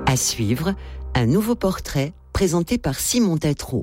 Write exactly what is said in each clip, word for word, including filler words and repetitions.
À suivre, un nouveau portrait présenté par Simon Tatro.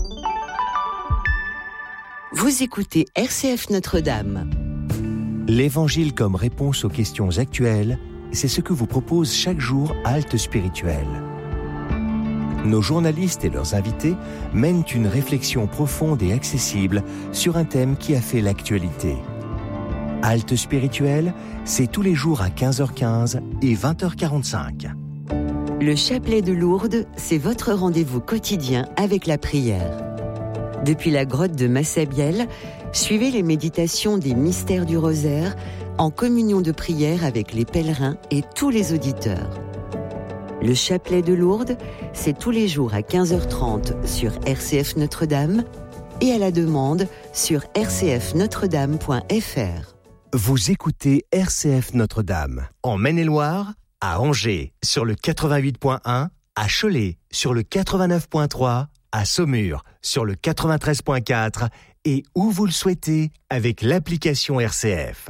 Vous écoutez R C F Notre-Dame. L'Évangile comme réponse aux questions actuelles, c'est ce que vous propose chaque jour Halte Spirituelle. Nos journalistes et leurs invités mènent une réflexion profonde et accessible sur un thème qui a fait l'actualité. Halte Spirituelle, c'est tous les jours à quinze heures quinze et vingt heures quarante-cinq. Le chapelet de Lourdes, c'est votre rendez-vous quotidien avec la prière. Depuis la grotte de Massabielle, suivez les méditations des mystères du rosaire en communion de prière avec les pèlerins et tous les auditeurs. Le chapelet de Lourdes, c'est tous les jours à quinze heures trente sur R C F Notre-Dame et à la demande sur r c f notre dame point f r. Vous écoutez R C F Notre-Dame, en Maine-et-Loire, à Angers, sur le quatre-vingt-huit point un, à Cholet, sur le quatre-vingt-neuf point trois, à Saumur, sur le quatre-vingt-treize point quatre et où vous le souhaitez avec l'application R C F.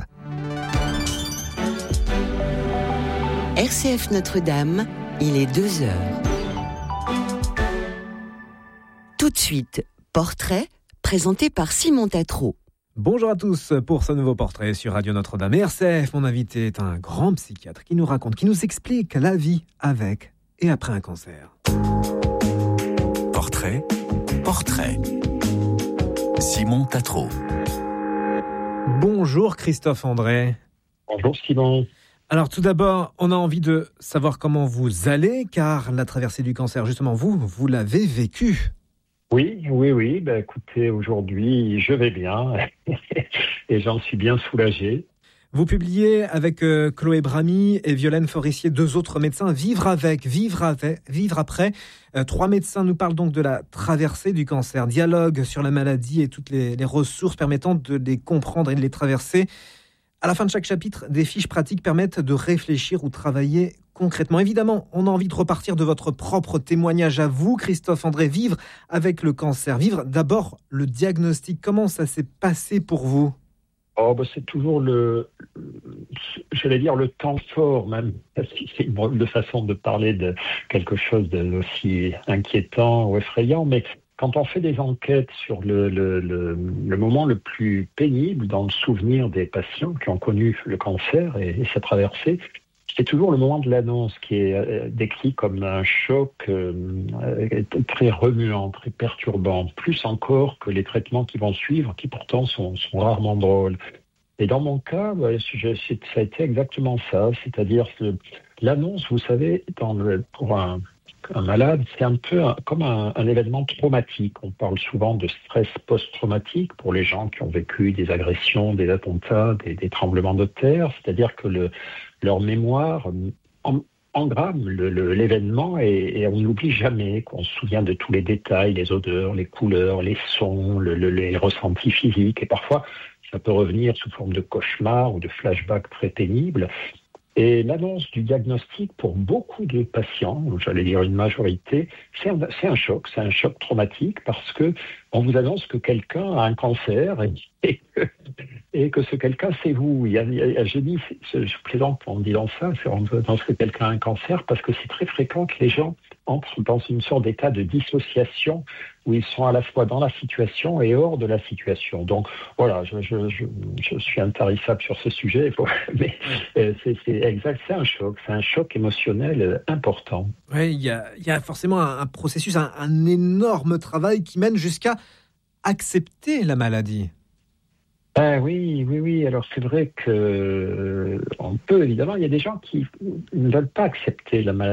R C F Notre-Dame, il est deux heures. Tout de suite, portrait présenté par Simon Tatro. Bonjour à tous pour ce nouveau portrait sur Radio Notre-Dame. R C F, mon invité est un grand psychiatre qui nous raconte, qui nous explique la vie avec et après un cancer. Portrait, portrait. Simon Tatro. Bonjour Christophe André. Bonjour Simon. Alors tout d'abord, on a envie de savoir comment vous allez, car la traversée du cancer, justement, vous, vous l'avez vécue. Oui, oui, oui. Ben, écoutez, aujourd'hui, je vais bien et j'en suis bien soulagé. Vous publiez avec euh, Chloé Bramy et Violaine Forissier, deux autres médecins, Vivre avec, vivre avec, vivre après. Euh, trois médecins nous parlent donc de la traversée du cancer, dialogue sur la maladie et toutes les, les ressources permettant de les comprendre et de les traverser. À la fin de chaque chapitre, des fiches pratiques permettent de réfléchir ou travailler concrètement. Évidemment, on a envie de repartir de votre propre témoignage à vous, Christophe André, vivre avec le cancer. Vivre d'abord le diagnostic. Comment ça s'est passé pour vous ? Oh, ben c'est toujours le, j'allais dire le temps fort même, parce que c'est une drôle de façon de parler de quelque chose d'aussi inquiétant ou effrayant, mais quand on fait des enquêtes sur le, le, le, le moment le plus pénible dans le souvenir des patients qui ont connu le cancer et, et sa traversée, c'est toujours le moment de l'annonce qui est euh, décrit comme un choc euh, très remuant, très perturbant, plus encore que les traitements qui vont suivre, qui pourtant sont, sont rarement drôles. Et dans mon cas, ouais, je, ça a été exactement ça, c'est-à-dire que l'annonce, vous savez, dans le, pour un, un malade, c'est un peu un, comme un, un événement traumatique. On parle souvent de stress post-traumatique pour les gens qui ont vécu des agressions, des attentats, des, des tremblements de terre, c'est-à-dire que le leur mémoire en, engramme le, le, l'événement et, et on n'oublie jamais, qu'on se souvient de tous les détails, les odeurs, les couleurs, les sons, le, le, les ressentis physiques. Et parfois, ça peut revenir sous forme de cauchemar ou de flashback très pénible. Et l'annonce du diagnostic, pour beaucoup de patients, j'allais dire une majorité, c'est un, c'est un choc, c'est un choc traumatique parce que on vous annonce que quelqu'un a un cancer et, et, que, et que ce quelqu'un, c'est vous. Il y a, il y a, je dis, je plaisante en disant ça, c'est on annonce que quelqu'un a un cancer parce que c'est très fréquent que les gens entrent dans une sorte d'état de dissociation où ils sont à la fois dans la situation et hors de la situation. Donc voilà, je, je, je, je suis intarissable sur ce sujet, mais c'est, c'est exact, c'est un choc, c'est un choc émotionnel important. Oui, il y a, il y a forcément un, un processus, un, un énorme travail qui mène jusqu'à accepter la maladie. Ben oui, oui, oui. Alors c'est vrai que euh, on peut évidemment, il y a des gens qui ne veulent pas accepter la maladie.